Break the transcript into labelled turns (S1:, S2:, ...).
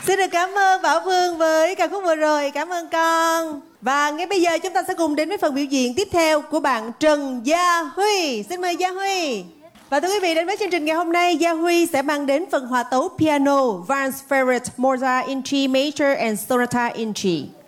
S1: Xin được cảm ơn Bảo Phương với ca khúc vừa rồi. Cảm ơn con. Và ngay bây giờ chúng ta sẽ cùng đến với phần biểu diễn tiếp theo của bạn Trần Gia Huy. Xin mời Gia Huy. Và thưa quý vị, đến với chương trình ngày hôm nay, Gia Huy sẽ mang đến phần hòa tấu piano Vance Ferret Mozart in G Major and Sonata in G.